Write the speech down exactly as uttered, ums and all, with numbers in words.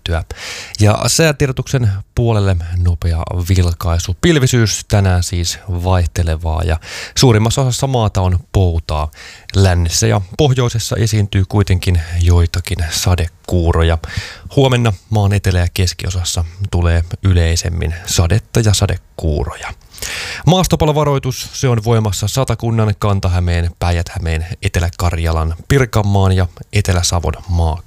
välttyä. Ja säätiedotuksen puolelle nopea vilkaisu. Pilvisyys tänään siis vaihtelevaa ja suurimmassa osassa maata on poutaa. Lännessä ja pohjoisessa esiintyy kuitenkin joitakin sadekuuroja. Huomenna maan etelä- ja keskiosassa tulee yleisemmin sadetta ja sadekuuroja. Maastopalovaroitus, se on voimassa Satakunnan, Kanta-Hämeen, Päijät-Hämeen, Etelä-Karjalan, Pirkanmaan ja Etelä-Savon maakunnissa.